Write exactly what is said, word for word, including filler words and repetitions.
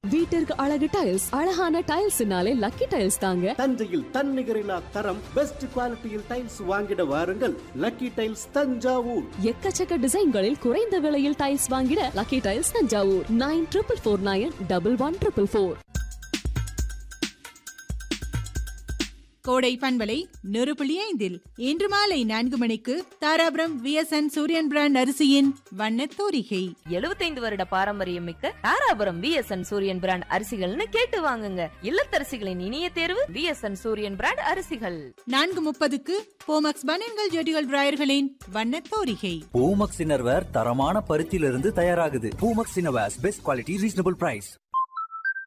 வீட்டிற்கு அழகு டைல்ஸ், அழகான டைல்ஸ்னாலே லக்கி டைல்ஸ் தாங்க. தஞ்சையில் தன்னிகரில்லா தரம், பெஸ்ட் குவாலிட்டியில் டைல்ஸ் வாங்கிட வாருங்கள். Lucky tiles Thanjavur. எக்கச்சக்க டிசைன்களில் குறைந்த விலையில் டைல்ஸ் வாங்கிட lucky tiles Thanjavur. Nine triple four nine double one triple four. கோடை பண்பலை நூறு புள்ளி ஐந்தில் இன்று மாலை நான்கு மணிக்கு தாராபுரம் விஎஸ்என் சூரியன் பிராண்ட் அரிசியின் வண்ணத் தோரிகை. எழுபத்தைந்து வருட பாரம்பரியம் மிக்க தாராபுரம் விஎஸ்என் சூரியன் பிராண்ட் அரிசிகள்னு கேட்டு வாங்குங்க. இல்லத்தரசிகளின் இனிய தேர்வு விஎஸ்என் சூரியன் பிராண்ட் அரிசிகள். நான்கு முப்பதுக்கு போமக்ஸ் பனியன்கள் ஜெட்டிகள் டிராயர்களின் வண்ணத் தோரிகை. பூமக்ஸ் இன்னர்வேர் தரமான பருத்தியிலிருந்து தயாராகுது. Poomex innerwears best quality reasonable price.